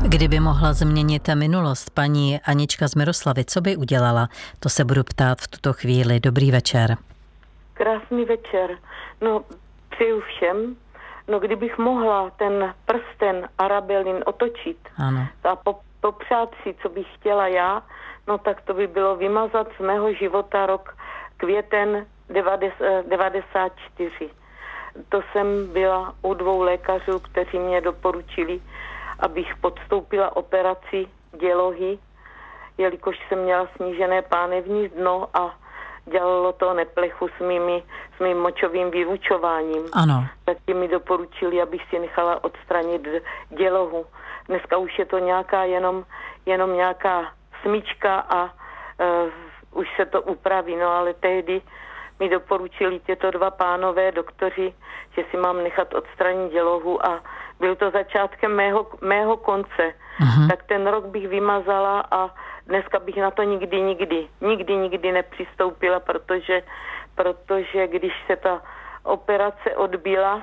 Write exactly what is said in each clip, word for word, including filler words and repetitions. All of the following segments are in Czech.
Kdyby mohla změnit minulost paní Anička z Miroslavy, co by udělala? To se budu ptát v tuto chvíli. Dobrý večer. Krásný večer. No, přeju všem. No, kdybych mohla ten prsten Arabelin otočit Ano. a popřát si, co bych chtěla já, no tak to by bylo vymazat z mého života rok květen devadesát čtyři. To jsem byla u dvou lékařů, kteří mě doporučili, abych podstoupila operaci dělohy, jelikož jsem měla snížené pánevní dno a dělalo to neplechu s, mými, s mým močovým vylučováním. Ano. Tak ti mi doporučili, abych si nechala odstranit dělohu. Dneska už je to nějaká jenom, jenom nějaká smyčka a uh, už se to upraví, no ale tehdy mi doporučili těto dva pánové doktoři, že si mám nechat odstranit dělohu a byl to začátkem mého, mého konce. Uh-huh. Tak ten rok bych vymazala a dneska bych na to nikdy, nikdy, nikdy, nikdy nepřistoupila, protože, protože když se ta operace odbyla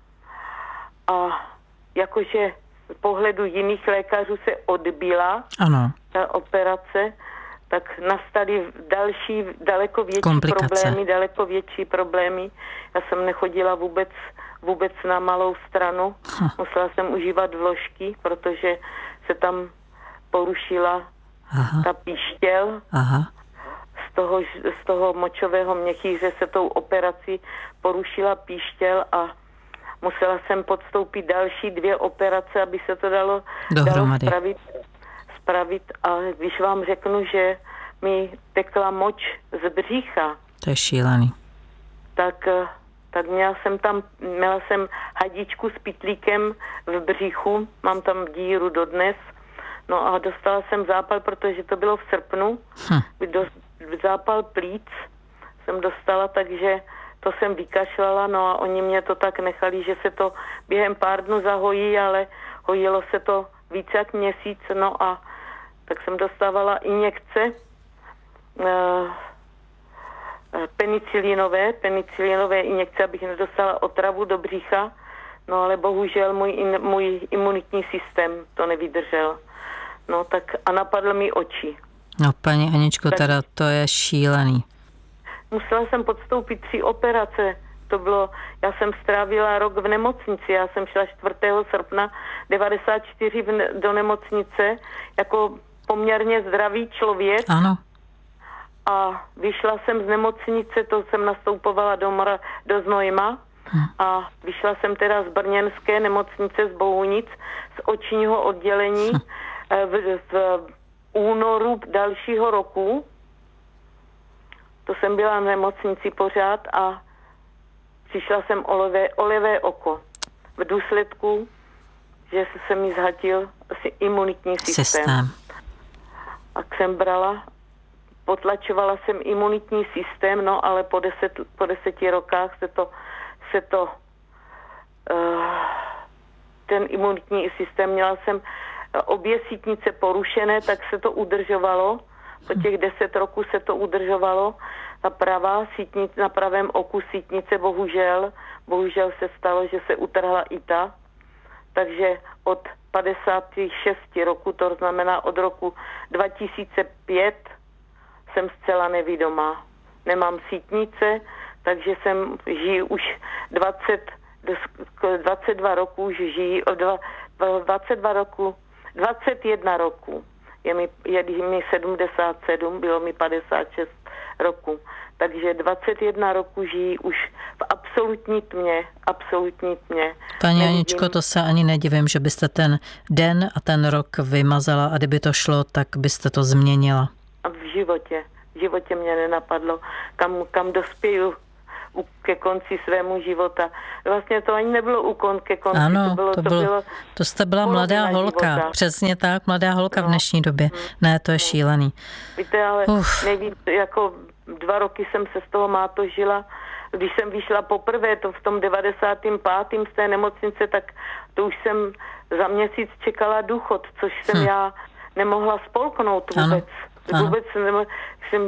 a jakože z pohledu jiných lékařů se odbyla ano. ta operace, tak nastaly další, daleko větší komplikace. problémy, daleko větší problémy. Já jsem nechodila vůbec, vůbec na malou stranu. Hm. Musela jsem užívat vložky, protože se tam porušila Aha. ta píštěl. Aha. Z toho, z toho močového měchýře se tou operací porušila píštěl a musela jsem podstoupit další dvě operace, aby se to dalo, dalo spravit. spravit a když vám řeknu, že mi tekla moč z břicha. To je šílený. Tak, tak měla jsem tam, měla jsem hadičku s pytlíkem v břichu, mám tam díru dodnes, no a dostala jsem zápal, protože to bylo v srpnu, hm. Do, zápal plíc jsem dostala, takže to jsem vykašlala, no a oni mě to tak nechali, že se to během pár dnů zahojí, ale hojilo se to více jak měsíc, no a tak jsem dostávala injekce uh, penicilínové, penicilínové injekce, abych nedostala otravu do břicha, no ale bohužel můj, in, můj imunitní systém to nevydržel. No tak a napadl mi oči. No paní Aničko, tak teda to je šílený. Musela jsem podstoupit tři operace. To bylo, já jsem strávila rok v nemocnici. Já jsem šla čtvrtého srpna devadesát čtyři v, do nemocnice jako poměrně zdravý člověk. Ano. A vyšla jsem z nemocnice, to jsem nastoupovala do, Mora, do Znojma. Hm. A vyšla jsem teda z brněnské nemocnice z Bohunic, z očního oddělení hm. v, v únoru dalšího roku. To jsem byla v nemocnici pořád a přišla jsem o levé, o levé oko. V důsledku, že se mi zhatil imunitní systém. systém. A jsem brala, potlačovala jsem imunitní systém, no ale po, deset, po deseti rokách se to, se to uh, ten imunitní systém, měla jsem obě sítnice porušené, tak se to udržovalo. Po těch deset roků se to udržovalo. Ta pravá sítnice, na pravém oku sítnice bohužel, bohužel se stalo, že se utrhla i ta. Takže od padesát šest roku, to znamená od roku dva tisíce pět, jsem zcela nevidomá. Nemám sítnice, takže jsem žiju už dvacet, dvacet dva roku, už žiju, dvacet dva roku, dvacet jedna roku. Je mi, je mi sedmdesát sedm, bylo mi padesát šest roku. Takže dvacet jedna roku žijí už v absolutní tmě, absolutní tmě. Paní Nevidím. Aničko, to se ani nedivím, že byste ten den a ten rok vymazala a kdyby to šlo, tak byste to změnila. A v životě, v životě mě nenapadlo, kam, kam dospěju ke konci svému života. Vlastně to ani nebylo úkon ke konci. Ano, to, bylo, to, to, bylo, bylo to jste byla mladá holka. Života. Přesně tak, mladá holka no. v dnešní době. Hmm. Ne, to je no. šílený. Víte, ale Uf. nejvíc, jako dva roky jsem se z toho mátožila. Když jsem vyšla poprvé, to v tom devadesátém pátém z té nemocnice, tak to už jsem za měsíc čekala důchod, což jsem hm. já nemohla spolknout vůbec. Ano. Vůbec ano. jsem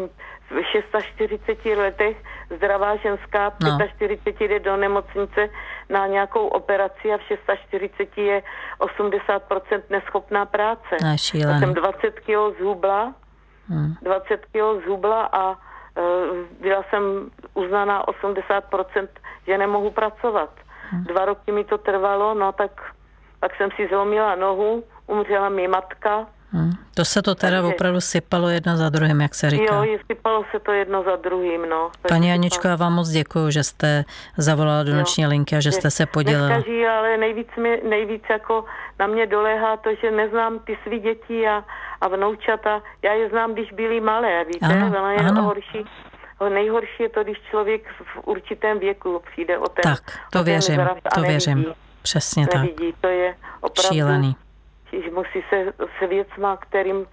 v čtyřiceti šesti letech zdravá ženská, No. čtyřiceti pěti jde do nemocnice na nějakou operaci a v čtyřiceti šesti je osmdesát procent neschopná práce. No, Já šílený. jsem dvacet kilo zhubla, Hmm. dvacet kilo zhubla a uh, byla jsem uznaná osmdesát procent, že nemohu pracovat. Hmm. Dva roky mi to trvalo, no tak pak jsem si zlomila nohu, umřela mi matka. Hmm. To se to teda Takže- opravdu sypalo jedno za druhým, jak se říká. Jo, je- sypalo se to jedno za druhým, no. Takže Paní to- Aničko, já vám moc děkuju, že jste zavolala do Jo. noční linky a že jste se podělila. Nekaží, ale nejvíc, mi, nejvíc jako na mě doléhá to, že neznám ty svý děti a, a vnoučata. Já je znám, když byli malé, víte? Ano, Ono je ano. horší. Nejhorší je to, když člověk v určitém věku přijde o ten, Tak, to o ten věřím, zrak a to nevidí. věřím. Přesně tak. Nevidí, to je opravdu Šílený. že musí se s věcma, kterým,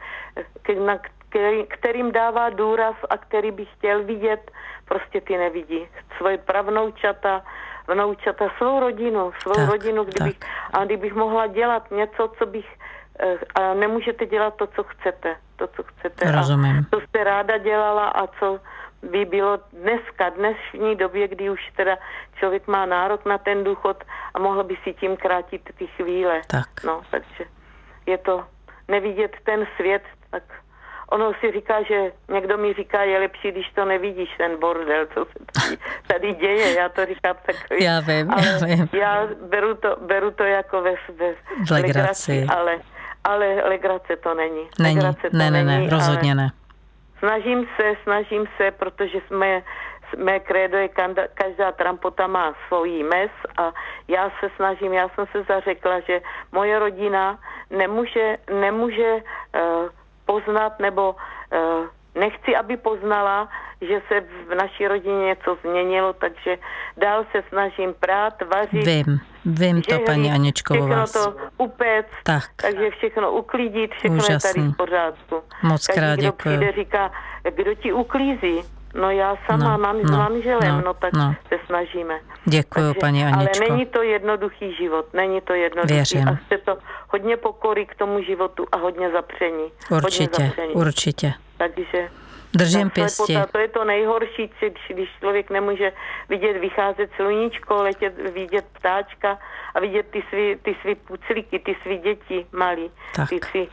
na který, kterým dává důraz a který by chtěl vidět, prostě ty nevidí. Svoje pravnoučata, vnoučata, svou rodinu, svou Tak, rodinu, kdybych, tak. a kdybych mohla dělat něco, co bych, eh, a nemůžete dělat to, co chcete, to, co chcete. Rozumím. A co jste ráda dělala a co by bylo dneska, dnešní době, kdy už teda člověk má nárok na ten důchod a mohl by si tím krátit ty chvíle. Tak. No, takže je to nevidět ten svět, tak ono si říká, že někdo mi říká, je lepší, když to nevidíš, ten bordel, co se tady, tady děje. Já to říkám takový. Já vím, ale já vím. já beru to, beru to jako ve, ve V legraci. ale, ale legrace to není. Není, Legrace to ne, ne, není, ne, rozhodně ale ne. Snažím se, snažím se, protože jsme, mé krédo je, kanda- každá trampota má svojí mes a já se snažím, já jsem se zařekla, že moje rodina nemůže, nemůže uh, poznat nebo uh, nechci, aby poznala, že se v naší rodině něco změnilo, takže dál se snažím prát, vařit. Vím, vím to, žehlit, paní Aničko, o všechno vás. to upéct, Tak. takže všechno uklidit, všechno Úžasný. je tady v pořádku. Moc Každý, krát kdo děkuju. přijde, říká, kdo ti uklízí? No já sama No, mám s no, manželem, no, no tak no. se snažíme. Děkuju, paní Aničko. Ale není to jednoduchý život, není to jednoduchý. Věřím. A chce to hodně pokory k tomu životu a hodně zapření. Určitě, Hodně zapření. určitě. Takže Držím ta pěsti. slepota, to je to nejhorší, když, když člověk nemůže vidět, vycházet sluníčko, letět, vidět ptáčka a vidět ty svý, ty svý puclíky, ty svý děti malí. Tak. Ty svý,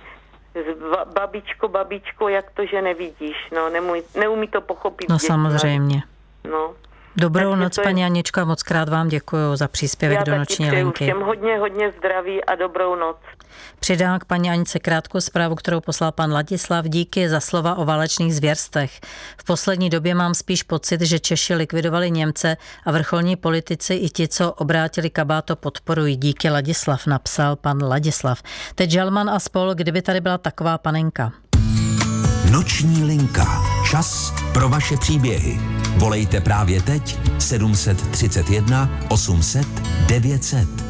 babičko, babičko, jak to, že nevidíš, no, nemůj, neumí to pochopit. No děti, samozřejmě. No. Dobrou Takže noc, to je- paní Aničko, a moc krát vám děkuju za příspěvek Já do taky noční přeju linky. všem hodně, hodně zdraví a dobrou noc. Přidám k paní Anice krátkou zprávu, kterou poslal pan Ladislav. Díky za slova o válečných zvěrstech. V poslední době mám spíš pocit, že Češi likvidovali Němce a vrcholní politici i ti, co obrátili kabát, to podporují. Díky, Ladislav, napsal pan Ladislav. Teď Žalman a spol, kdyby tady byla taková panenka. Noční linka. Čas pro vaše příběhy. Volejte právě teď sedm set třicet jedna osm set devět set.